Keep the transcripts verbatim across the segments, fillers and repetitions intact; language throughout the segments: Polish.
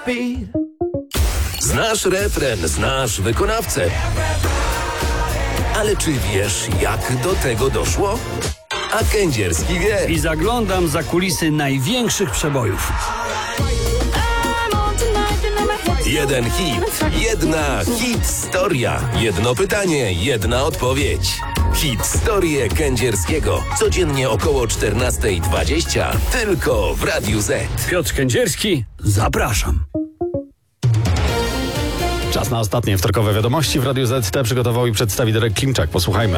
Znasz refren, znasz wykonawcę. Ale czy wiesz, jak do tego doszło? A Kędzierski wie. I zaglądam za kulisy największych przebojów. Jeden hit, jedna hit-storia. Jedno pytanie, jedna odpowiedź. Hit-storię Kędzierskiego. Codziennie około czternasta dwadzieścia. Tylko w Radiu Z. Piotr Kędzierski, zapraszam. Czas na ostatnie wtorkowe wiadomości w Radiu Z. Te przygotował i przedstawi Derek Klimczak. Posłuchajmy.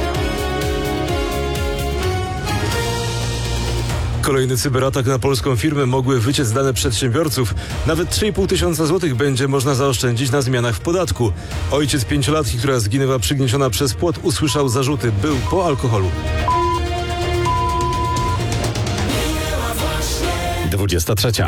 Kolejny cyberatak na polską firmę, mogły wyciec dane przedsiębiorców. Nawet trzy i pół tysiąca złotych będzie można zaoszczędzić na zmianach w podatku. Ojciec pięciolatki, która zginęła przygnieciona przez płot, usłyszał zarzuty. Był po alkoholu. dwudziesta trzecia.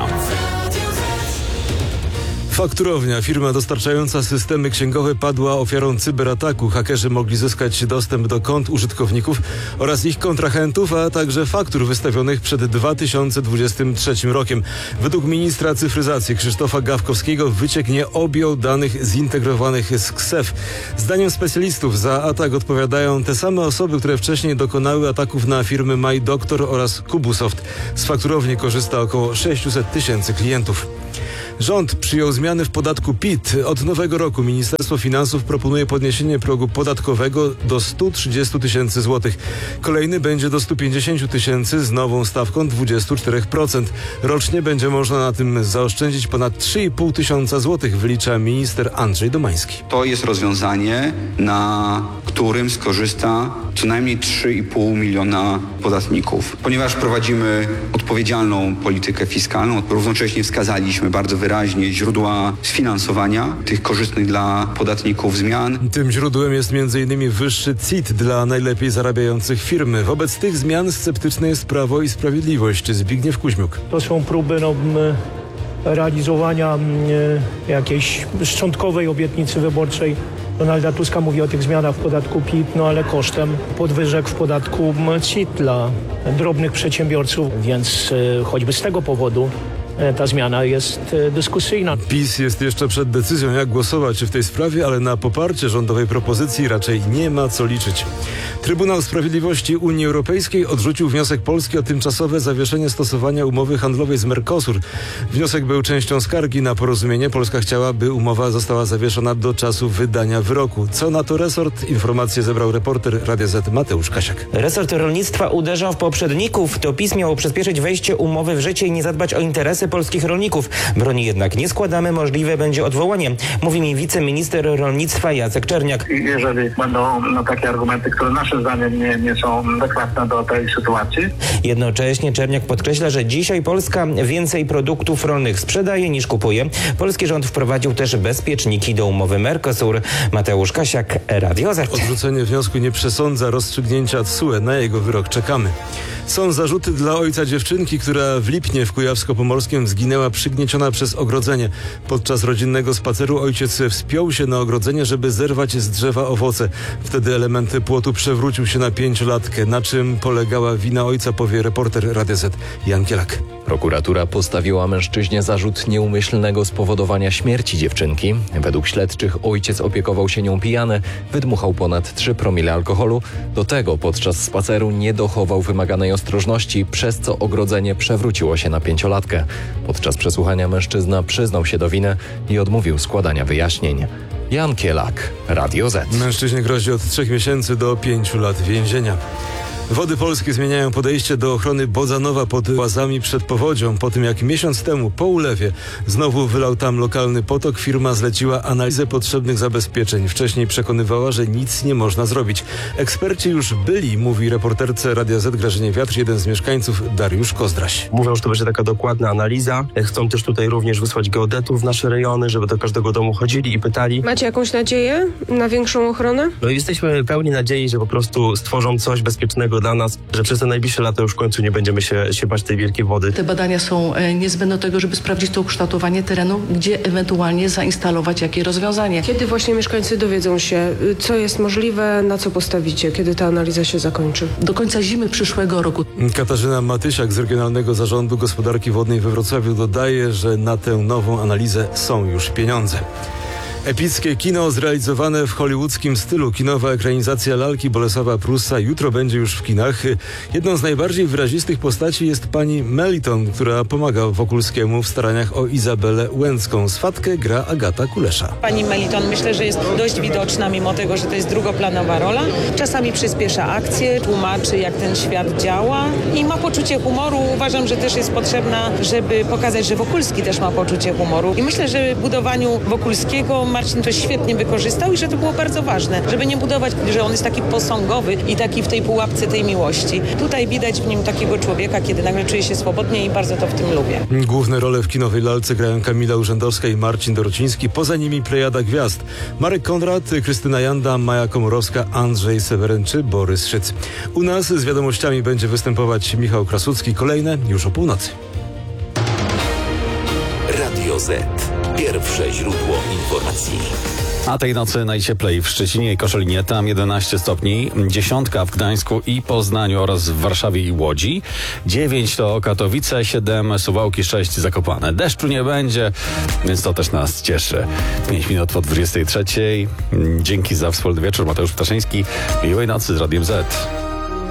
Fakturownia, firma dostarczająca systemy księgowe, padła ofiarą cyberataku. Hakerzy mogli zyskać dostęp do kont użytkowników oraz ich kontrahentów, a także faktur wystawionych przed dwa tysiące dwudziestym trzecim rokiem. Według ministra cyfryzacji Krzysztofa Gawkowskiego wyciek nie objął danych zintegrowanych z K S E F. Zdaniem specjalistów za atak odpowiadają te same osoby, które wcześniej dokonały ataków na firmy MyDoctor oraz Kubusoft. Z fakturowni korzysta około sześćset tysięcy klientów. Rząd przyjął zmiany w podatku P I T. Od nowego roku Ministerstwo Finansów proponuje podniesienie progu podatkowego do stu trzydziestu tysięcy złotych. Kolejny będzie do stu pięćdziesięciu tysięcy z nową stawką dwadzieścia cztery procent. Rocznie będzie można na tym zaoszczędzić ponad trzy i pół tysiąca złotych, wylicza minister Andrzej Domański. To jest rozwiązanie, na którym skorzysta co najmniej trzy i pół miliona podatników. Ponieważ prowadzimy odpowiedzialną politykę fiskalną, równocześnie wskazaliśmy bardzo wyraźnie źródła sfinansowania tych korzystnych dla podatników zmian. Tym źródłem jest między innymi wyższy C I T dla najlepiej zarabiających firm. Wobec tych zmian sceptyczne jest Prawo i Sprawiedliwość. Zbigniew Kuźmiuk. To są próby no, realizowania jakiejś szczątkowej obietnicy wyborczej Donalda Tuska. Mówi o tych zmianach w podatku P I T, no ale kosztem podwyżek w podatku C I T dla drobnych przedsiębiorców, więc choćby z tego powodu ta zmiana jest dyskusyjna. PiS jest jeszcze przed decyzją, jak głosować w tej sprawie, ale na poparcie rządowej propozycji raczej nie ma co liczyć. Trybunał Sprawiedliwości Unii Europejskiej odrzucił wniosek Polski o tymczasowe zawieszenie stosowania umowy handlowej z Mercosur. Wniosek był częścią skargi na porozumienie. Polska chciała, by umowa została zawieszona do czasu wydania wyroku. Co na to resort? Informacje zebrał reporter Radia Z Mateusz Kasiak. Resort rolnictwa uderza w poprzedników. To PiS miało przyspieszyć wejście umowy w życie i nie zadbać o interesy polskich rolników. Broni jednak nie składamy, możliwe będzie odwołanie, mówi mi wiceminister rolnictwa Jacek Czerniak. Jeżeli będą no, takie argumenty, które naszym zdaniem nie, nie są adekwatne do tej sytuacji. Jednocześnie Czerniak podkreśla, że dzisiaj Polska więcej produktów rolnych sprzedaje niż kupuje. Polski rząd wprowadził też bezpieczniki do umowy Mercosur. Mateusz Kasiak, Radio Z. Odrzucenie wniosku nie przesądza rozstrzygnięcia T S U E. Na jego wyrok czekamy. Są zarzuty dla ojca dziewczynki, która w Lipnie w Kujawsko-Pomorskiem zginęła przygnieciona przez ogrodzenie. Podczas rodzinnego spaceru ojciec wspiął się na ogrodzenie, żeby zerwać z drzewa owoce. Wtedy elementy płotu przewrócił się na pięciolatkę. Na czym polegała wina ojca, powie reporter Radia Z Jan Kielak. Prokuratura postawiła mężczyźnie zarzut nieumyślnego spowodowania śmierci dziewczynki. Według śledczych ojciec opiekował się nią pijany, wydmuchał ponad trzy promile alkoholu. Do tego podczas spaceru nie dochował wymaganej ostrożności, przez co ogrodzenie przewróciło się na pięciolatkę. Podczas przesłuchania mężczyzna przyznał się do winy i odmówił składania wyjaśnień. Jan Kielak, Radio Z. Mężczyźnie grozi od trzech miesięcy do pięciu lat więzienia. Wody Polskie zmieniają podejście do ochrony Bodzanowa pod Łazami przed powodzią. Po tym jak miesiąc temu po ulewie znowu wylał tam lokalny potok, firma zleciła analizę potrzebnych zabezpieczeń. Wcześniej przekonywała, że nic nie można zrobić. Eksperci już byli, mówi reporterce Radia Z Grażynie Wiatr, jeden z mieszkańców Dariusz Kozdraś. Mówią, że to będzie taka dokładna analiza. Chcą też tutaj również wysłać geodetów w nasze rejony, żeby do każdego domu chodzili i pytali. Macie jakąś nadzieję na większą ochronę? No jesteśmy pełni nadziei, że po prostu stworzą coś bezpiecznego ważnego dla nas, że przez te najbliższe lata już w końcu nie będziemy się, się bać tej wielkiej wody. Te badania są niezbędne do tego, żeby sprawdzić to ukształtowanie terenu, gdzie ewentualnie zainstalować jakie rozwiązanie. Kiedy właśnie mieszkańcy dowiedzą się, co jest możliwe, na co postawicie, kiedy ta analiza się zakończy? Do końca zimy przyszłego roku. Katarzyna Matysiak z Regionalnego Zarządu Gospodarki Wodnej we Wrocławiu dodaje, że na tę nową analizę są już pieniądze. Epickie kino zrealizowane w hollywoodzkim stylu. Kinowa ekranizacja lalki Bolesława Prusa jutro będzie już w kinach. Jedną z najbardziej wyrazistych postaci jest pani Meliton, która pomaga Wokulskiemu w staraniach o Izabelę Łęcką. Swatkę gra Agata Kulesza. Pani Meliton myślę, że jest dość widoczna, mimo tego, że to jest drugoplanowa rola. Czasami przyspiesza akcję, tłumaczy, jak ten świat działa i ma poczucie humoru. Uważam, że też jest potrzebna, żeby pokazać, że Wokulski też ma poczucie humoru. I myślę, że w budowaniu Wokulskiego Marcin to świetnie wykorzystał i że to było bardzo ważne, żeby nie budować, że on jest taki posągowy i taki w tej pułapce tej miłości. Tutaj widać w nim takiego człowieka, kiedy nagle czuje się swobodnie i bardzo to w tym lubię. Główne role w kinowej lalce grają Kamila Urzędowska i Marcin Dorociński. Poza nimi plejada gwiazd. Marek Konrad, Krystyna Janda, Maja Komorowska, Andrzej Seweryn czy Borys Szyc. U nas z wiadomościami będzie występować Michał Krasucki. Kolejne już o północy. Radio Z. Pierwsze źródło informacji. A tej nocy najcieplej w Szczecinie i Koszalinie, tam jedenaście stopni, dziesiątka w Gdańsku i Poznaniu oraz w Warszawie i Łodzi, dziewięć to Katowice, siedem Suwałki, sześć Zakopane. Deszczu nie będzie, więc to też nas cieszy. pięć minut po dwudziestej trzeciej. Dzięki za wspólny wieczór. Mateusz Ptaszyński. Miłej nocy z Radiem Z.